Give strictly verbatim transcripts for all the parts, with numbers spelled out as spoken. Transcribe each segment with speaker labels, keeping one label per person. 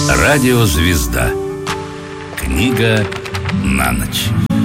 Speaker 1: Радиозвезда. Книга на ночь.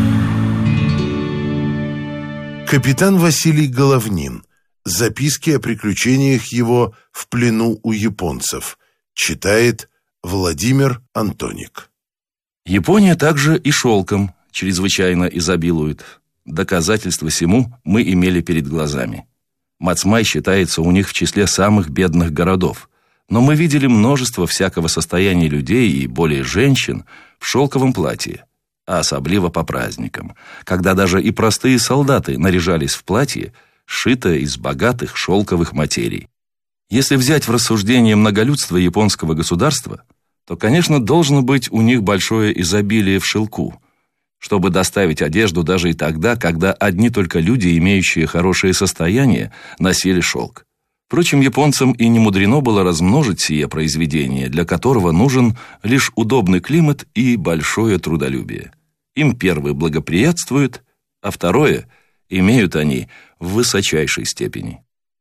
Speaker 2: Капитан Василий Головнин. Записки о приключениях его в плену у японцев. Читает Владимир Антоник.
Speaker 3: Япония также и шелком чрезвычайно изобилует. Доказательства сему мы имели перед глазами. Мацмай считается у них в числе самых бедных городов. Но мы видели множество всякого состояния людей и более женщин в шелковом платье, а особливо по праздникам, когда даже и простые солдаты наряжались в платье, сшитое из богатых шелковых материй. Если взять в рассуждение многолюдство японского государства, то, конечно, должно быть у них большое изобилие в шелку, чтобы доставить одежду даже и тогда, когда одни только люди, имеющие хорошее состояние, носили шелк. Впрочем, японцам и не мудрено было размножить сие произведение, для которого нужен лишь удобный климат и большое трудолюбие. Им первое благоприятствует, а второе имеют они в высочайшей степени.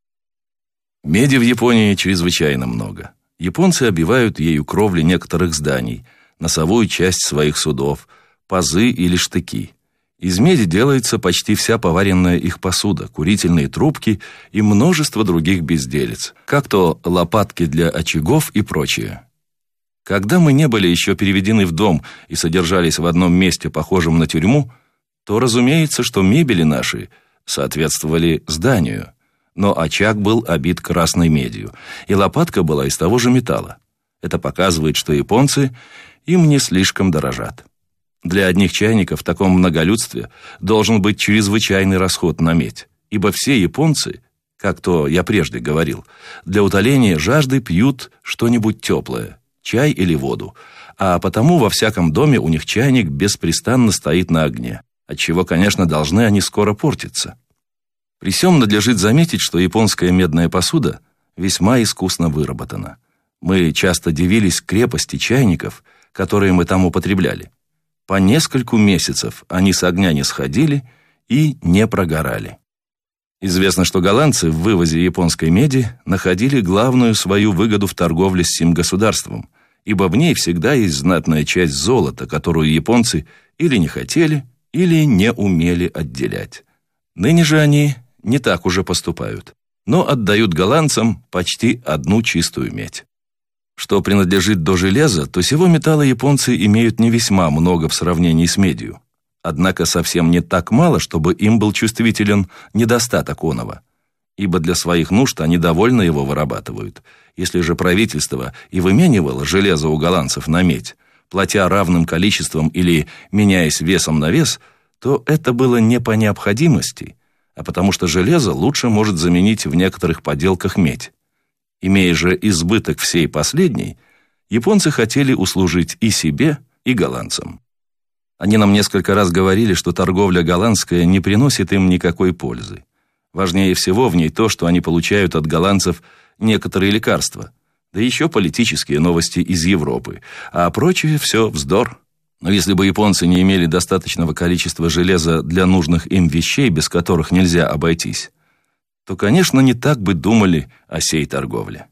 Speaker 3: Меди в Японии чрезвычайно много. Японцы обивают ею кровли некоторых зданий, носовую часть своих судов, пазы или штыки. Из меди делается почти вся поваренная их посуда, курительные трубки и множество других безделиц, как то лопатки для очагов и прочее. Когда мы не были еще переведены в дом и содержались в одном месте, похожем на тюрьму, то разумеется, что мебели наши соответствовали зданию, но очаг был обит красной медью, и лопатка была из того же металла. Это показывает, что японцы им не слишком дорожат. Для одних чайников в таком многолюдстве должен быть чрезвычайный расход на медь, ибо все японцы, как то я прежде говорил, для утоления жажды пьют что-нибудь теплое, чай или воду, а потому во всяком доме у них чайник беспрестанно стоит на огне, отчего, конечно, должны они скоро портиться. При сём надлежит заметить, что японская медная посуда весьма искусно выработана. Мы часто дивились крепости чайников, которые мы там употребляли. По нескольку месяцев они с огня не сходили и не прогорали. Известно, что голландцы в вывозе японской меди находили главную свою выгоду в торговле с сим государством, ибо в ней всегда есть знатная часть золота, которую японцы или не хотели, или не умели отделять. Ныне же они не так уже поступают, но отдают голландцам почти одну чистую медь. Что принадлежит до железа, то сего металла японцы имеют не весьма много в сравнении с медью. Однако совсем не так мало, чтобы им был чувствителен недостаток оного. Ибо для своих нужд они довольно его вырабатывают. Если же правительство и выменивало железо у голландцев на медь, платя равным количеством или меняясь весом на вес, то это было не по необходимости, а потому что железо лучше может заменить в некоторых поделках медь. Имея же избыток всей последней, японцы хотели услужить и себе, и голландцам. Они нам несколько раз говорили, что торговля голландская не приносит им никакой пользы. Важнее всего в ней то, что они получают от голландцев некоторые лекарства, да еще политические новости из Европы, а прочее все вздор. Но если бы японцы не имели достаточного количества железа для нужных им вещей, без которых нельзя обойтись, то, конечно, не так бы думали о сей торговле.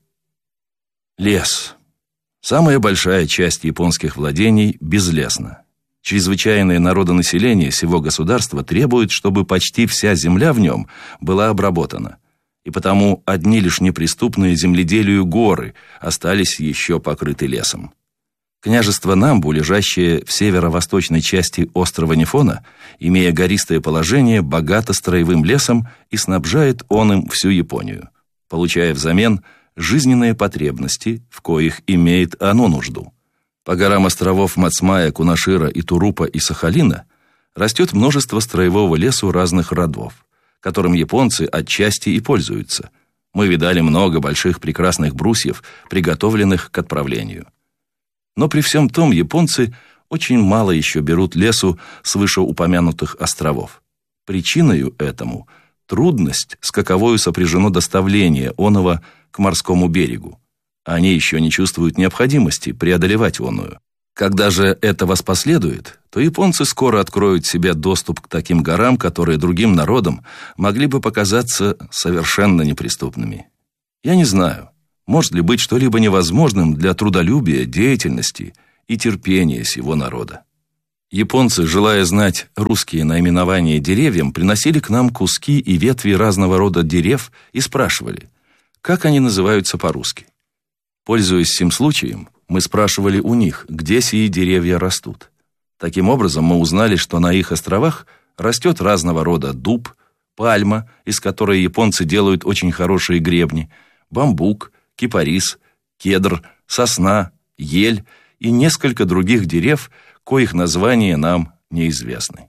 Speaker 3: Лес. Самая большая часть японских владений безлесна. Чрезвычайное народонаселение сего государства требует, чтобы почти вся земля в нем была обработана, и потому одни лишь неприступные земледелию горы остались еще покрыты лесом. Княжество Намбу, лежащее в северо-восточной части острова Нифона, имея гористое положение, богато строевым лесом и снабжает он им всю Японию, получая взамен жизненные потребности, в коих имеет оно нужду. По горам островов Мацмая, Кунашира и Турупа и Сахалина растет множество строевого лесу разных родов, которым японцы отчасти и пользуются. Мы видали много больших прекрасных брусьев, приготовленных к отправлению. Но при всем том японцы очень мало еще берут лесу с вышеупомянутых островов. Причиною этому трудность, с каковою сопряжено доставление оного к морскому берегу. Они еще не чувствуют необходимости преодолевать оную. Когда же это воспоследует, то японцы скоро откроют себе доступ к таким горам, которые другим народам могли бы показаться совершенно неприступными. Я не знаю. Может ли быть что-либо невозможным для трудолюбия, деятельности и терпения сего народа? Японцы, желая знать русские наименования деревьям, приносили к нам куски и ветви разного рода дерев и спрашивали, как они называются по-русски. Пользуясь сим случаем, мы спрашивали у них, где сии деревья растут. Таким образом, мы узнали, что на их островах растет разного рода дуб, пальма, из которой японцы делают очень хорошие гребни, бамбук, кипарис, кедр, сосна, ель и несколько других дерев, коих названия нам неизвестны.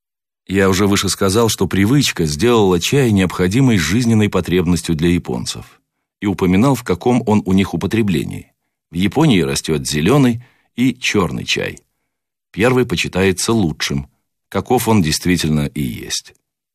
Speaker 3: Я уже выше сказал, что привычка сделала чай необходимой жизненной потребностью для японцев, и упоминал, в каком он у них употреблении. В Японии растет зеленый и черный чай. Первый почитается лучшим, каков он действительно и есть.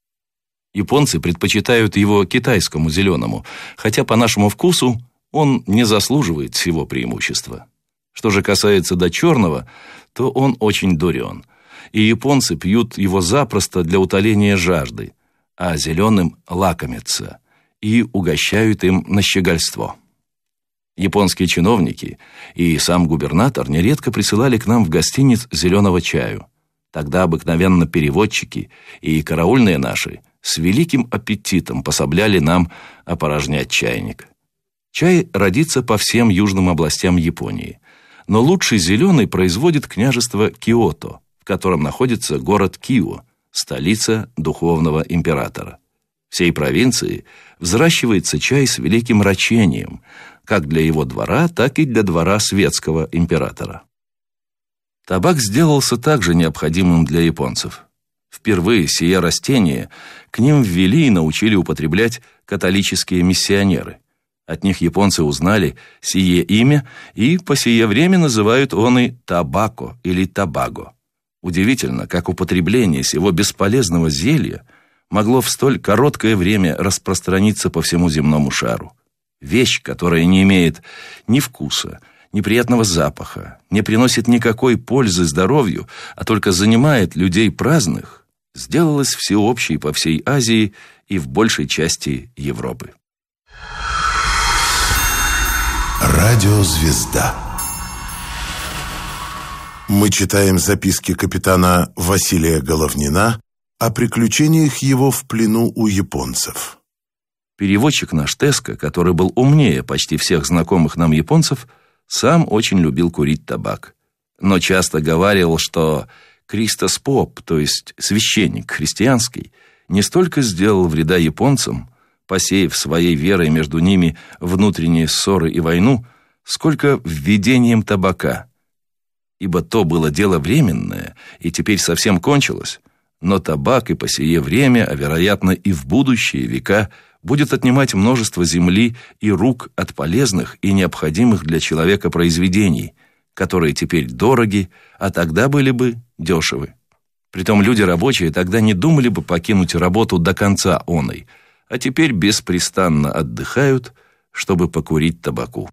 Speaker 3: Японцы предпочитают его китайскому зеленому, хотя по нашему вкусу он не заслуживает всего преимущества. Что же касается до черного, то он очень дурен, и японцы пьют его запросто для утоления жажды, а зеленым лакомятся и угощают им на щегольство. Японские чиновники и сам губернатор нередко присылали к нам в гостиниц зеленого чаю. Тогда обыкновенно переводчики и караульные наши с великим аппетитом пособляли нам опорожнять чайник. Чай родится по всем южным областям Японии, но лучший зеленый производит княжество Киото, в котором находится город Кио, столица духовного императора. В сей провинции взращивается чай с великим рачением, как для его двора, так и для двора светского императора. Табак сделался также необходимым для японцев. Впервые сие растение к ним ввели и научили употреблять католические миссионеры. От них японцы узнали сие имя и по сие время называют он и табако или табаго. Удивительно, как употребление сего бесполезного зелья могло в столь короткое время распространиться по всему земному шару. Вещь, которая не имеет ни вкуса, ни приятного запаха, не приносит никакой пользы здоровью, а только занимает людей праздных, сделалась всеобщей по всей Азии и в большей части Европы.
Speaker 2: Радиозвезда. Мы читаем записки капитана Василия Головнина о приключениях его в плену у японцев.
Speaker 3: Переводчик наш Теско, который был умнее почти всех знакомых нам японцев, сам очень любил курить табак, но часто говаривал, что Кристос Поп, то есть священник христианский, не столько сделал вреда японцам, посеяв своей верой между ними внутренние ссоры и войну, сколько введением табака. Ибо то было дело временное, и теперь совсем кончилось, но табак и по сие время, а вероятно и в будущие века, будет отнимать множество земли и рук от полезных и необходимых для человека произведений, которые теперь дороги, а тогда были бы дешевы. Притом люди рабочие тогда не думали бы покинуть работу до конца оной, а теперь беспрестанно отдыхают, чтобы покурить табаку.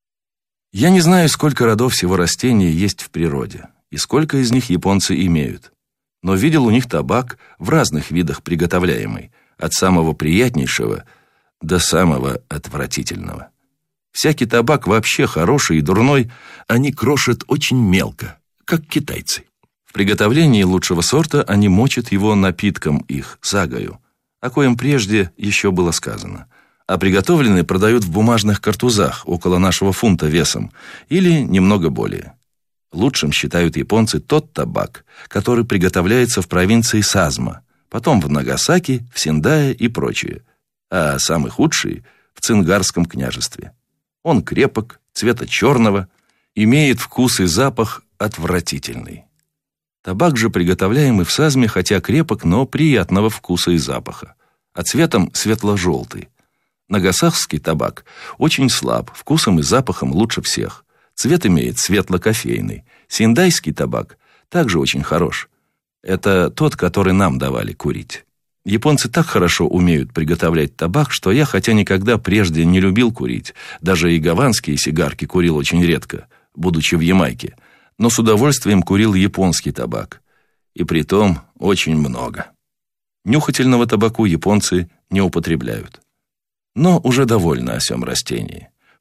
Speaker 3: Я не знаю, сколько родов всего растения есть в природе, и сколько из них японцы имеют, но видел у них табак в разных видах приготовляемый, от самого приятнейшего до самого отвратительного. Всякий табак вообще хороший и дурной они крошат очень мелко, как китайцы. В приготовлении лучшего сорта они мочат его напитком их, сагою, о коем прежде еще было сказано, а приготовленный продают в бумажных картузах около нашего фунта весом или немного более. Лучшим считают японцы тот табак, который приготовляется в провинции Сазма, потом в Нагасаки, в Синдае и прочее, а самый худший в Цингарском княжестве. Он крепок, цвета черного, имеет вкус и запах отвратительный. Табак же, приготовляемый в Сазме, хотя крепок, но приятного вкуса и запаха, а цветом светло-желтый. Нагасакский табак очень слаб, вкусом и запахом лучше всех. Цвет имеет светло-кофейный. Синдайский табак также очень хорош. Это тот, который нам давали курить. Японцы так хорошо умеют приготовлять табак, что я, хотя никогда прежде не любил курить, даже и гаванские сигарки курил очень редко, будучи в Ямайке, но с удовольствием курил японский табак. И притом очень много. Нюхательного табаку японцы не употребляют. Но уже довольно о сём растении.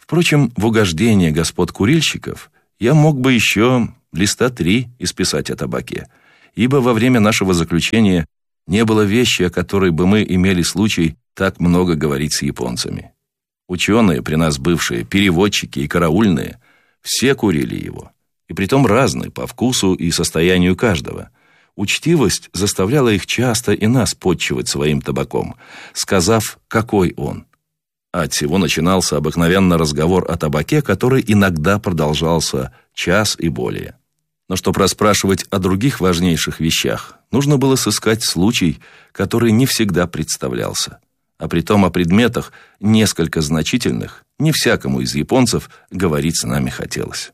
Speaker 3: Впрочем, в угождение господ курильщиков я мог бы еще листа три исписать о табаке, ибо во время нашего заключения не было вещи, о которой бы мы имели случай так много говорить с японцами. Ученые, при нас бывшие, переводчики и караульные, все курили его, и притом разные по вкусу и состоянию каждого. Учтивость заставляла их часто и нас подчивать своим табаком, сказав, какой он. А от всего начинался обыкновенно разговор о табаке, который иногда продолжался час и более. Но чтобы расспрашивать о других важнейших вещах, нужно было сыскать случай, который не всегда представлялся. А притом о предметах, несколько значительных, не всякому из японцев говорить с нами хотелось.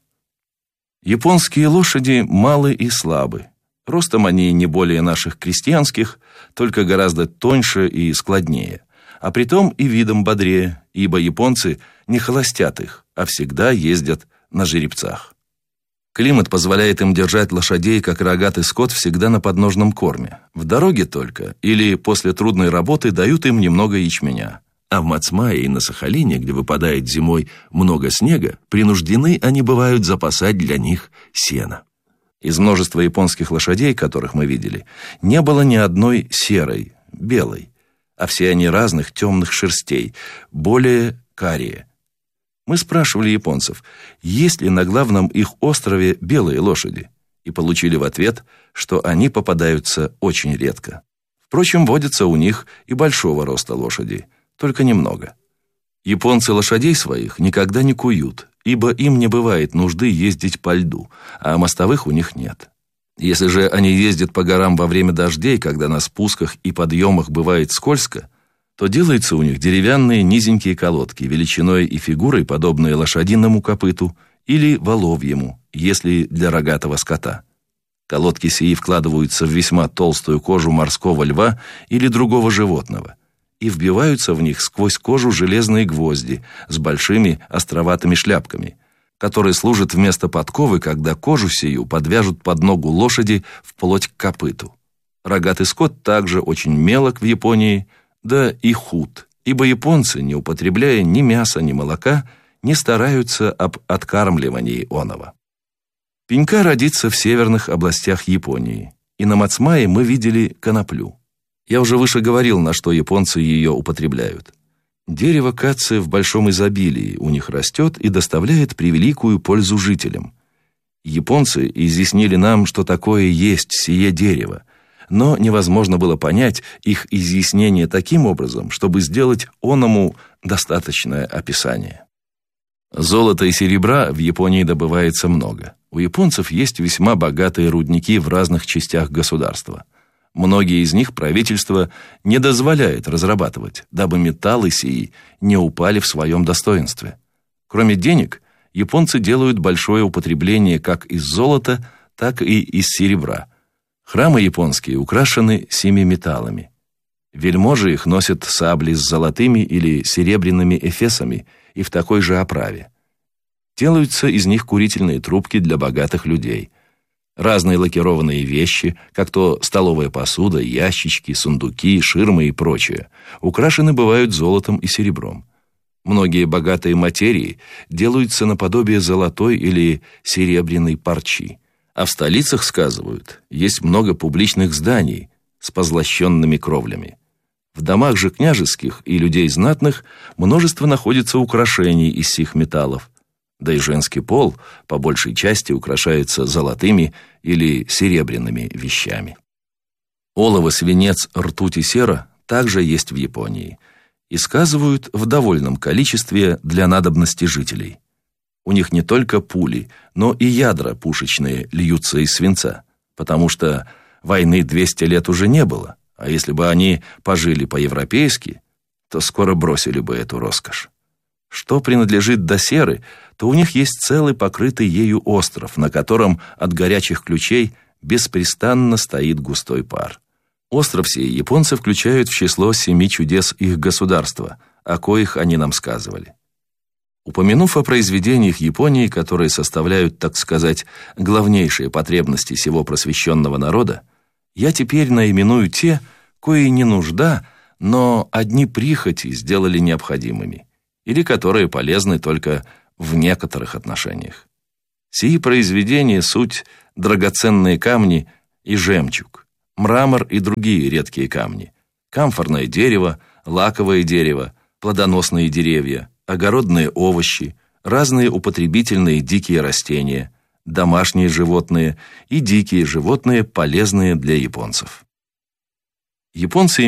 Speaker 3: Японские лошади малы и слабы. Ростом они не более наших крестьянских, только гораздо тоньше и складнее, а притом и видом бодрее, ибо японцы не холостят их, а всегда ездят на жеребцах. Климат позволяет им держать лошадей, как рогатый скот, всегда на подножном корме. В дороге только или после трудной работы дают им немного ячменя. А в Мацмае и на Сахалине, где выпадает зимой много снега, принуждены они бывают запасать для них сено. Из множества японских лошадей, которых мы видели, не было ни одной серой, белой, а все они разных темных шерстей, более карие. Мы спрашивали японцев, есть ли на главном их острове белые лошади, и получили в ответ, что они попадаются очень редко. Впрочем, водятся у них и большого роста лошади, только немного. Японцы лошадей своих никогда не куют, ибо им не бывает нужды ездить по льду, а мостовых у них нет. Если же они ездят по горам во время дождей, когда на спусках и подъемах бывает скользко, то делаются у них деревянные низенькие колодки, величиной и фигурой, подобные лошадиному копыту или воловьему, если для рогатого скота. Колодки сии вкладываются в весьма толстую кожу морского льва или другого животного, и вбиваются в них сквозь кожу железные гвозди с большими островатыми шляпками, которые служат вместо подковы, когда кожу сию подвяжут под ногу лошади вплоть к копыту. Рогатый скот также очень мелок в Японии, да и худ, ибо японцы, не употребляя ни мяса, ни молока, не стараются об откармливании оного. Пенька родится в северных областях Японии, и на Мацмае мы видели коноплю. Я уже выше говорил, на что японцы ее употребляют. Дерево каци в большом изобилии у них растет и доставляет превеликую пользу жителям. Японцы изъяснили нам, что такое есть сие дерево, но невозможно было понять их изъяснение таким образом, чтобы сделать оному достаточное описание. Золота и серебра в Японии добывается много. У японцев есть весьма богатые рудники в разных частях государства. Многие из них правительство не дозволяет разрабатывать, дабы металлы сии не упали в своем достоинстве. Кроме денег, японцы делают большое употребление как из золота, так и из серебра. Храмы японские украшены семи металлами. Вельможи их носят сабли с золотыми или серебряными эфесами и в такой же оправе. Делаются из них курительные трубки для богатых людей. Разные лакированные вещи, как то столовая посуда, ящички, сундуки, ширмы и прочее, украшены бывают золотом и серебром. Многие богатые материи делаются наподобие золотой или серебряной парчи. А в столицах, сказывают, есть много публичных зданий с позлощенными кровлями. В домах же княжеских и людей знатных множество находится украшений из сих металлов, да и женский пол по большей части украшается золотыми или серебряными вещами. Олово, свинец, ртуть и сера также есть в Японии и сказывают в довольном количестве для надобности жителей. У них не только пули, но и ядра пушечные льются из свинца, потому что войны двести лет уже не было, а если бы они пожили по-европейски, то скоро бросили бы эту роскошь. Что принадлежит до серы, то у них есть целый покрытый ею остров, на котором от горячих ключей беспрестанно стоит густой пар. Остров сей японцы включают в число семи чудес их государства, о коих они нам сказывали. Упомянув о произведениях Японии, которые составляют, так сказать, главнейшие потребности сего просвещенного народа, я теперь наименую те, кои не нужда, но одни прихоти сделали необходимыми, или которые полезны только в некоторых отношениях. Сии произведения — суть драгоценные камни и жемчуг, мрамор и другие редкие камни, камфорное дерево, лаковое дерево, плодоносные деревья, огородные овощи, разные употребительные дикие растения, домашние животные и дикие животные, полезные для японцев. Японцы